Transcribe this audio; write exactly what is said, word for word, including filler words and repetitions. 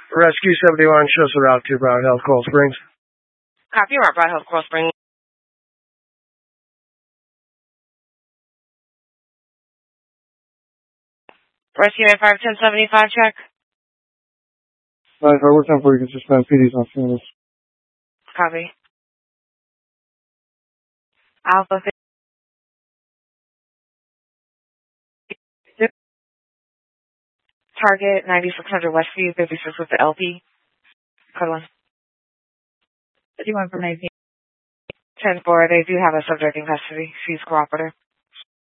Rescue seventy-one shows the route to Broad Health, Coral Springs. Copy, we're at Broad Health, Coral Springs. Rescue at five ten seventy-five, check. nine five, what time for you can suspend P Ds on Phoenix? Copy. Alpha fifty. Target ninety-six hundred Westview, fifty-six with the L P. Code one. fifty-one from nineteen. ten four, they do have a subject in custody. She's cooperative.